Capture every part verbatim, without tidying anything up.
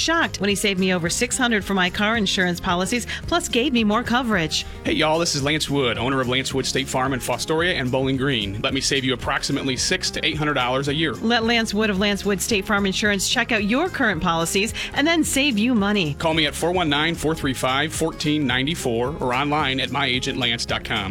shocked when he saved me over six hundred dollars for my car insurance policies, plus gave me more coverage. Hey y'all, this is Lance Wood, owner of Lance Wood State Farm in Fostoria and Bowling Green. Let me save you approximately six hundred to eight hundred dollars a year. Let Lance Wood of Lance Wood State Farm Insurance check out your current policies and then save you money. Call me at four one nine, four three five, one four nine four or online at my agent lance dot com.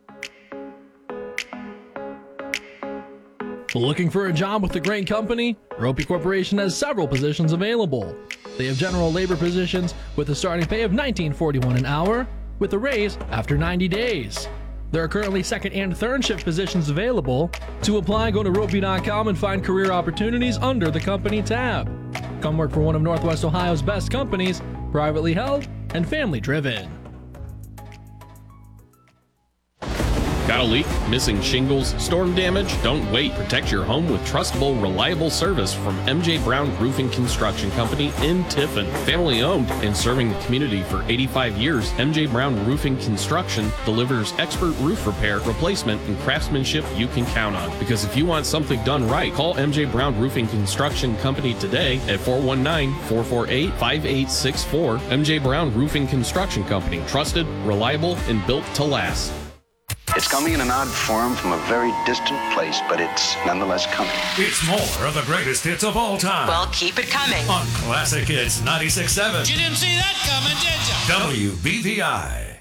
Looking for a job with a great company? Ropey Corporation has several positions available. They have general labor positions with a starting pay of nineteen forty-one an hour with a raise after ninety days. There are currently second and third shift positions available. To apply, go to ropey dot com and find career opportunities under the company tab. Come work for one of Northwest Ohio's best companies, privately held and family driven. Got a leak? Missing shingles? Storm damage? Don't wait. Protect your home with trustable, reliable service from M J Brown Roofing Construction Company in Tiffin. Family owned and serving the community for eighty-five years, M J Brown Roofing Construction delivers expert roof repair, replacement, and craftsmanship you can count on. Because if you want something done right, call M J Brown Roofing Construction Company today at four one nine, four four eight, five eight six four. M J Brown Roofing Construction Company. Trusted, reliable, and built to last. It's coming in an odd form from a very distant place, but it's nonetheless coming. It's more of the greatest hits of all time. Well, keep it coming. On Classic Hits ninety-six point seven. You didn't see that coming, did you? W B V I.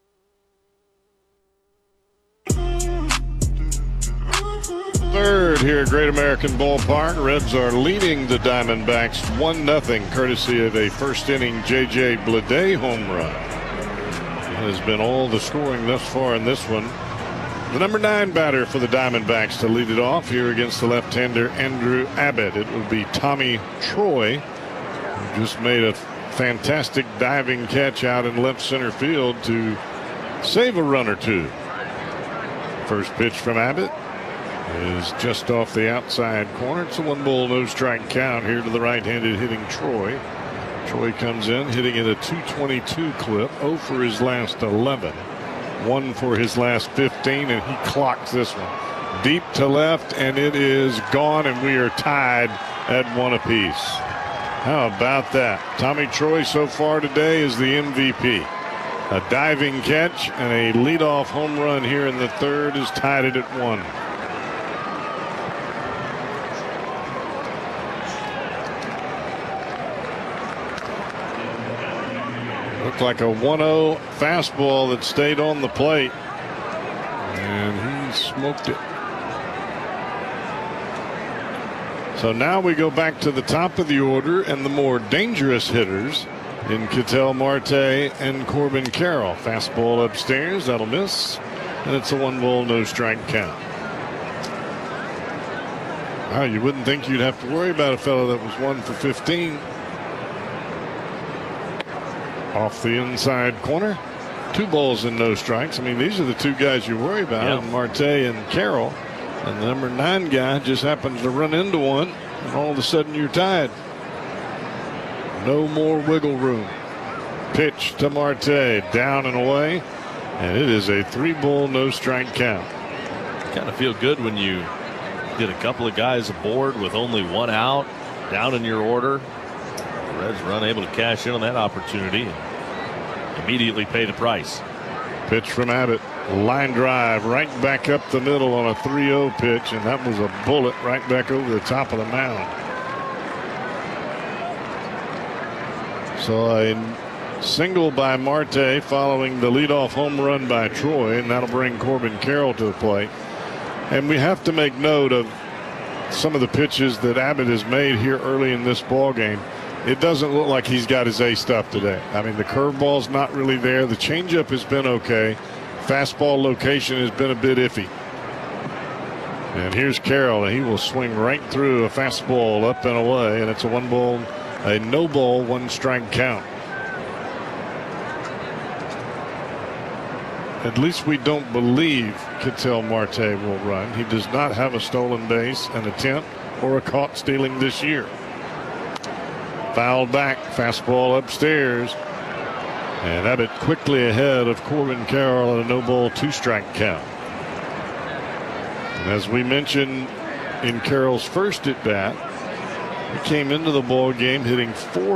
Third here at Great American Ballpark. Reds are leading the Diamondbacks one nothing, courtesy of a first inning J J Bleday home run. Has been all the scoring thus far in this one. The number nine batter for the Diamondbacks to lead it off here against the left-hander Andrew Abbott. It will be Tommy Troy, who just made a fantastic diving catch out in left center field to save a run or two. First pitch from Abbott is just off the outside corner. It's a one ball, no strike count here to the right-handed hitting Troy. Troy comes in hitting at a two twenty-two clip, oh for his last eleven, one for his last fifteen, and he clocks this one deep to left, and it is gone, and we are tied at one apiece. How about that? Tommy Troy so far today is the M V P. A diving catch and a leadoff home run here in the third has tied it at one. Looked like a one oh fastball that stayed on the plate, and he smoked it. So now we go back to the top of the order and the more dangerous hitters in Ketel Marte and Corbin Carroll. Fastball upstairs, that'll miss, and it's a one ball, no strike count. Wow, you wouldn't think you'd have to worry about a fellow that was one for fifteen. Off the inside corner, two balls and no strikes. I mean, these are the two guys you worry about, yep. Marte and Carroll. And the number nine guy just happens to run into one, and all of a sudden you're tied. No more wiggle room. Pitch to Marte, down and away, and it is a three ball, no strike count. Kind of feel good when you get a couple of guys aboard with only one out, down in your order. The Reds were unable to cash in on that opportunity and immediately pay the price. Pitch from Abbott. Line drive right back up the middle on a three oh pitch, and that was a bullet right back over the top of the mound. So a single by Marte following the leadoff home run by Troy, and that'll bring Corbin Carroll to the plate. And we have to make note of some of the pitches that Abbott has made here early in this ball game. It doesn't look like he's got his A stuff today. I mean, the curveball's not really there. The changeup has been okay. Fastball location has been a bit iffy. And here's Carroll, and he will swing right through a fastball up and away, and it's a one ball, a no ball, one strike count. At least we don't believe Ketel Marte will run. He does not have a stolen base, an attempt, or a caught stealing this year. Fouled back, fastball upstairs, and Abbott quickly ahead of Corbin Carroll at a no ball, two strike count. And as we mentioned in Carroll's first at bat, he came into the ball game hitting four